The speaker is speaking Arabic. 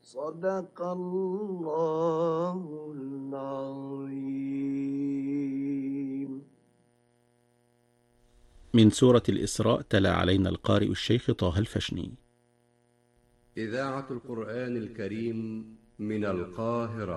صدق الله العظيم. من سورة الإسراء تلا علينا القارئ الشيخ طه الفشني. إذاعة القرآن الكريم من القاهرة.